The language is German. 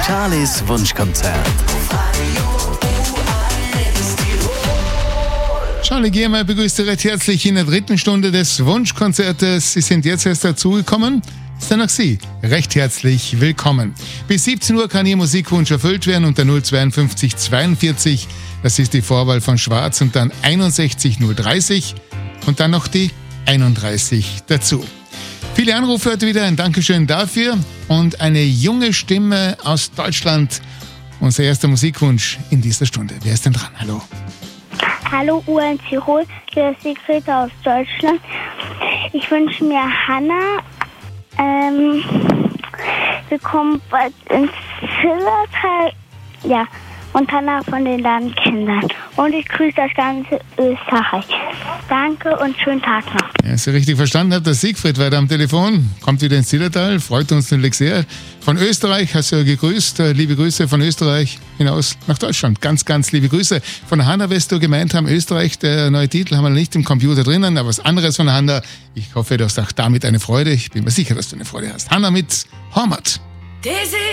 Charlies Wunschkonzert. Charlie Giermeier begrüßt Sie recht herzlich in der 3. Stunde des Wunschkonzertes. Sie sind jetzt erst dazugekommen. Ist dann auch Sie recht herzlich willkommen. Bis 17 Uhr kann Ihr Musikwunsch erfüllt werden unter 052 42. Das ist die Vorwahl von Schwarz und dann 61 030 und dann noch die 31 dazu. Viele Anrufe heute wieder, ein Dankeschön dafür und eine junge Stimme aus Deutschland. Unser erster Musikwunsch in dieser Stunde. Wer ist denn dran? Hallo. Hallo UN Tirol, hier ist Sigrid aus Deutschland. Ich wünsche mir Hanna. Wir kommen bald ins Zillertal. Ja, und Hanna von den Landkindern. Und ich grüße das ganze Österreich. Danke und schönen Tag noch. Ja, Sie richtig verstanden habt, der Siegfried weiter am Telefon. Kommt wieder ins Zillertal, freut uns natürlich sehr. Von Österreich hast du gegrüßt. Liebe Grüße von Österreich hinaus nach Deutschland. Ganz, ganz liebe Grüße. Von Hanna wirst du gemeint haben, Österreich, der neue Titel haben wir nicht im Computer drinnen, aber was anderes von Hanna. Ich hoffe, du hast auch damit eine Freude. Ich bin mir sicher, dass du eine Freude hast. Hanna mit Hormat.